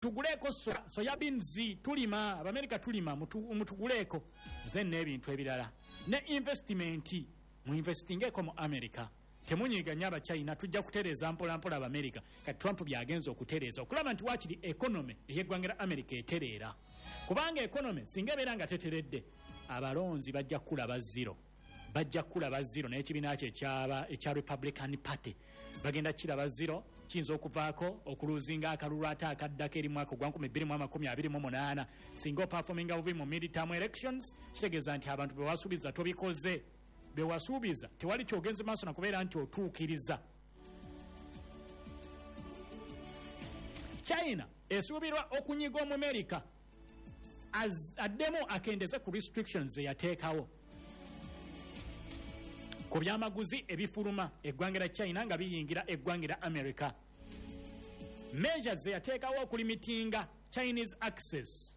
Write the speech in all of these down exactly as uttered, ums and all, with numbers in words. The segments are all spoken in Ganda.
tuguleko soya, soya beans tulima America tulima mutuguleko then nebintu ebirala ne investment mu investingeko mu America temunyiganya aba China tujja kutereza mpola mpola aba America ka Trump byagenza okutereza okulaba nti wakiri economy eyegwangira America eterera kubanga economy singa beranga teteredde abalonzi bajja kulaba zero bajja kulaba zero n'ekibiina kye kyaba ekya Republican Party bagenda kiraba zero kiyinza okuvaako okuluzinga akalulu ate akaddako eri mwaka gwa nkumi bbiri mu amakumi abiri mu munaana singa opafominga bubi mu midterm elections kitegeeza nti abantu bewasuubiza tobikoze bewasuubiza tewali kyogenze maaso na kubeera nti otuukiriza. China esuubirwa okunyiga omu America addemu akendeze ku restrictions eyateekawo ku byamaguzi ebifuluma eggwangira China nga biyingira eggwangira America. Measures eyateekawo okulimitinga Chinese access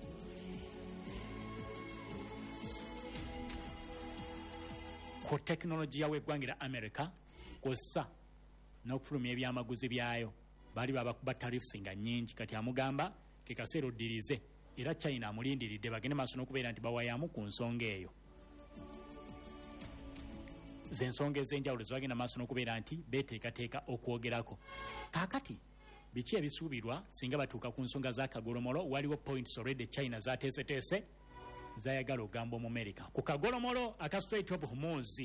ku teknologiya w'eggwangira America kossa n'okufulumya ebyamaguzi byayo bali babakuba tariffs nga nnyingi kati amugamba ke kaseera oddirize era China amulindiridde bagende maaso n'okubeera nti bawayamu ku nsonga eyo. Zensonga ez'enjawulo zibagenda maaso n'okubeera nti beeteekateeka okwogerako. Kaakati biki ebisuubirwa singa batuuka ku nsonga z'akagolomolo waliwo points already China zaateeseteese zayagala ogamba mu America ku kagolomolo aka Strait of Hormuz.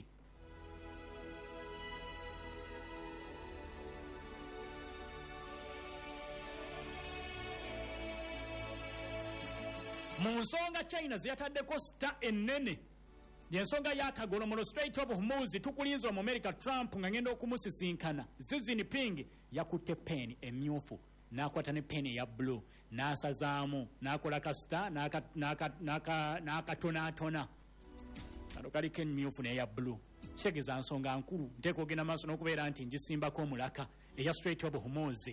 Mu nsonga China ziyataddeko sita ennene yensonga y'akagolomolo Strait of Hormuz tukulinza mu America Trump nga ngenda okumusisinkana Xi Jinping yakutte peni emyufu n'akwata ne peni ya blue n'asazaamu n'akola kasita n'akatonaatona kano kaliko emyufu n'eya blue kitegeeza nsonga nkulu nteeka ogenda maaso n'okubeera nti njisimbako omulaka eya Strait of Hormuz.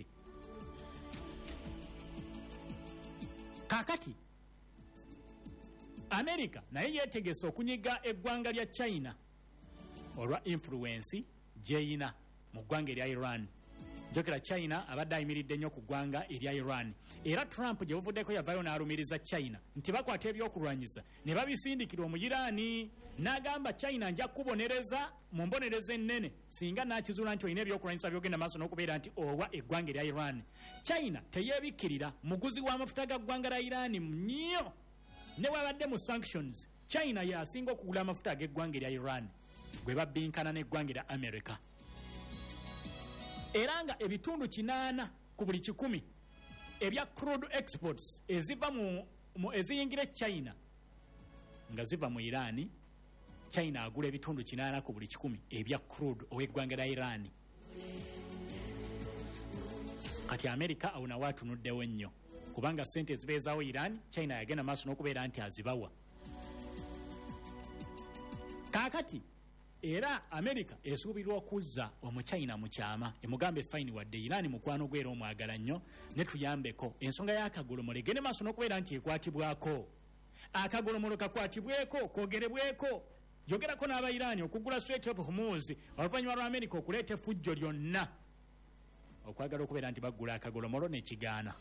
Kaakati America naye yeetegese okunyiga eggwanga lya China olwa influence gyeyina mu ggwanga erya Iran. Jokera China abadde ayimiridde nnyo ku ggwanga erya Iran era Trump gye buvuddeko yavaayo n'alumiriza China nti bakwata ebyokulwanyisa ne babisindikira omuyiraani n'agamba China nja kubonereza mu mbonereza ennene singa n'akizuula nti olina ebyokulwanyisa byogenda maaso n'okubeera nti owa eggwanga erya Iran. China teyeebikkirira muguzi w'amafuta ga ggwanga lya Iran nnyo ne wabadde mu sanctions China yasinga okugula amafuta ag'eggwanga erya Iran gwe babbinkana n'eggwanga erya America. Era nga ebitundu kinaana ku buli kikumi ebya crude exports eziva mu, mu eziyingira China nga ziva mu Iran, China agula ebitundu kinaana ku buli kikumi ebya crude ow'eggwanga lya Iran. Kati America awona waatunuddewo nnyo kubanga sente ezibeezaawo Iran China yagenda maaso n'okubeera nti azibawa. Kaakati era America esuubirwa okuzza omuchina mu kyama emugambe fine wadde Iran mukwano gwera omwagala nnyo ne tuyambeko ensonga y'akagolomolo egende maaso n'okubeera nti ekwatibwako. Akagolomolo kakwatibweko kwogerebweko jogerako n'aba Iran okugula Strait of Hormuz oluvannyuma lwa America okuleeta effujjo lyonna okwagala okubeera nti baggula akagolomolo n'ekigaana.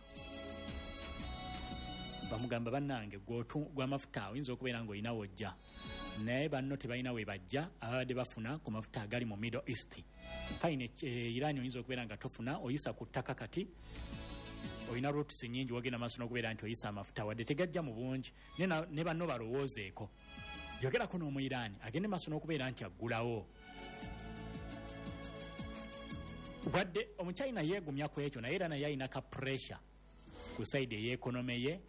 Bamugamba bannange gw'amafuta oyinza okubeera ng'olina wojja naye banno tebalina we bajja ababadde bafuna ku mafuta agali mu Middle East. Fine Iran oyinza okubeera nga tofuna oyisa ku ttaka kati olina routes nnyingi wagenda maaso n'okubeera nti oyisa amafuta wadde tegajja mu bungi ne banno balowoozeeko yogerako n'omu Iran agende maaso n'okubeera nti aggulawo. Wadde omuchina yeegumya ku ekyo naye era naye alina ka pressure ku side ey'ekonome ye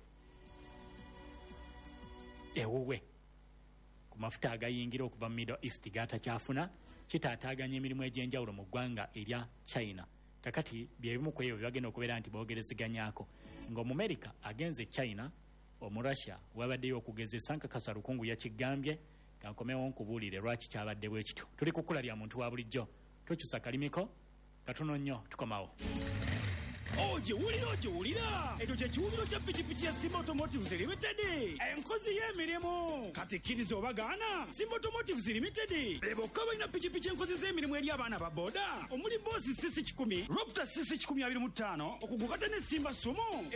ewuwe ku mafuta agayingira okuva mu Middle East gatakyafuna kitaataaganya emirimu egy'enjawulo mu ggwanga erya China. Kakati byebimu ku ebyo byagenda okubeera nti boogerezeganyako ng'Omumerika agenze China Omurussia wabaddeyo okugezesa nkakasa lukungu yakigambye kankomewo nkubuulire lwaki kyabadde bwe kityo. Tuli ku kkula lya muntu wa bulijjo tokyusa kalimiko katono nnyo tukomawo. Oje wulira oje wulira ekyo kye kiwumiro kya pikipiki ya Simba Automotives Limited enkozi y'emirimu kati kkiriza obagaana. Simba Automotives Limited bebokka balina pikipiki enkozi z'emirimu eri abaana ba boda omuli boosi sisi kikumi Raptor sisi kikumi abiri mu ttaano okugukata ne Simba Sumo